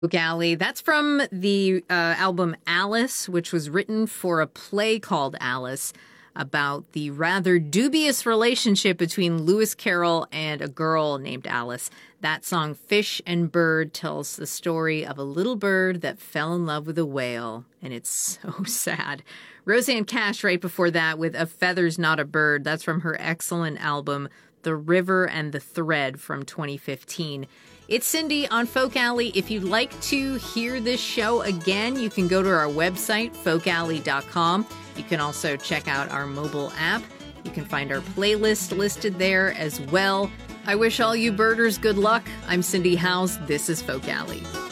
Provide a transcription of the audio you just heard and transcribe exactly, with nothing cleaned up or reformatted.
Folk Alley. That's from the uh, album Alice, which was written for a play called Alice about the rather dubious relationship between Lewis Carroll and a girl named Alice. That song, Fish and Bird, tells the story of a little bird that fell in love with a whale, and it's so sad. Rosanne Cash right before that with A Feather's Not a Bird. That's from her excellent album, The River and the Thread from twenty fifteen. It's Cindy on Folk Alley. If you'd like to hear this show again, you can go to our website, folk alley dot com. You can also check out our mobile app. You can find our playlist listed there as well. I wish all you birders good luck. I'm Cindy Howes. This is Folk Alley.